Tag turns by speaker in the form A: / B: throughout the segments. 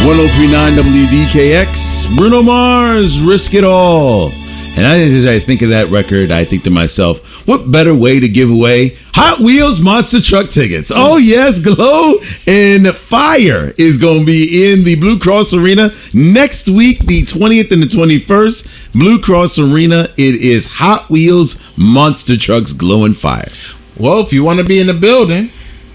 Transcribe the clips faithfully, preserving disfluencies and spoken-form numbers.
A: one oh three point nine W D K X, Bruno Mars, Risk It All. And I, as I think of that record, I think to myself, what better way to give away Hot Wheels Monster Truck tickets? Oh, yes, Glow and Fire is going to be in the Blue Cross Arena next week, the twentieth and the twenty-first. Blue Cross Arena, it is Hot Wheels Monster Trucks Glow and Fire.
B: Well, if you want to be in the building,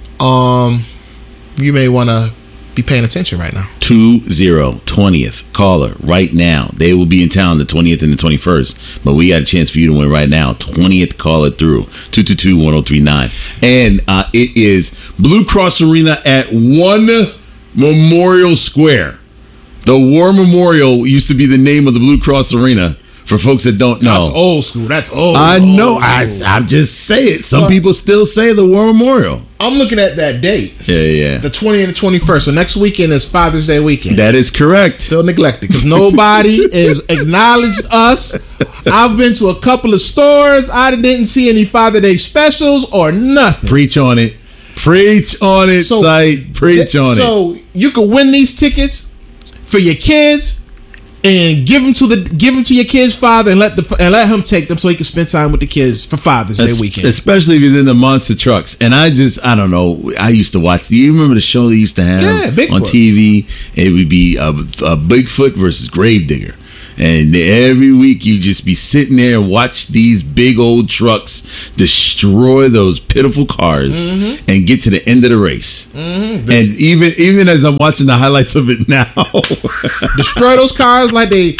B: um, you may want to be paying attention right now.
A: two zero twentieth caller right now. They will be in town the twentieth and the twenty-first, but we got a chance for you to win right now. twentieth caller through two two two, one oh three nine. And uh, it is Blue Cross Arena at One Memorial Square. The War Memorial used to be the name of the Blue Cross Arena. For folks that don't know,
B: that's old school. That's old.
A: I know.
B: Old
A: I, I'm just saying. Some but people still say the War Memorial.
B: I'm looking at that date.
A: Yeah, yeah.
B: The twentieth and the twenty-first. So next weekend is Father's Day weekend.
A: That is correct.
B: Still neglected because nobody has acknowledged us. I've been to a couple of stores. I didn't see any Father's Day specials or nothing.
A: Preach on it. Preach on it,
B: so,
A: site. Preach on
B: so
A: it.
B: So you can win these tickets for your kids. And give them to the give them to your kid's father and let the and let him take them so he can spend time with the kids for Father's Day
A: es-
B: weekend.
A: Especially if he's in the monster trucks. And I just I don't know. I used to watch. Do you remember the show they used to have
B: yeah, Bigfoot.
A: on T V? It would be a, a Bigfoot versus Gravedigger. And every week you just be sitting there and watch these big old trucks destroy those pitiful cars mm-hmm. and get to the end of the race. Mm-hmm. And even even as I'm watching the highlights of it now,
B: destroy those cars like they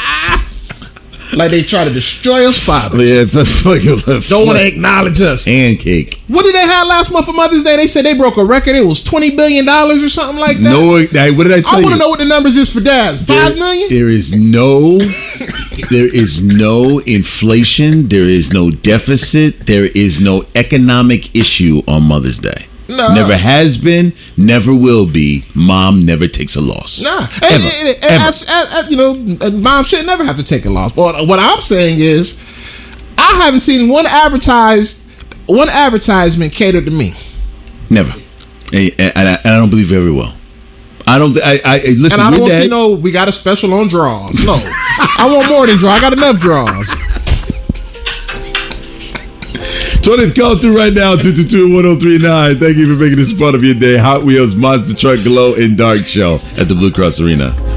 B: like they try to destroy us fathers.
A: Yeah, that's like a
B: don't want to acknowledge us.
A: Pancake.
B: What did they have last month for Mother's Day? They said they broke a record. It was twenty billion dollars or something like that.
A: No, what did I tell
B: I
A: you?
B: I want to know what the numbers is for dads. Five million?
A: There is no, there is no inflation. There is no deficit. There is no economic issue on Mother's Day.
B: Nah.
A: Never has been, never will be. Mom never takes a loss.
B: Nah,
A: ever,
B: and, and, and,
A: ever.
B: As, as, as, you know, mom should never have to take a loss. But what I'm saying is, I haven't seen one advertise, one advertisement catered to me.
A: Never, and, and, I, and I don't believe very well. I don't. I, I listen.
B: And I don't want to
A: dad,
B: see no. We got a special on draws. No, I want more than draw. I got enough draws.
A: twentieth call through right now, two two two, one oh three nine. Thank you for making this part of your day. Hot Wheels Monster Truck Glow in Dark Show at the Blue Cross Arena.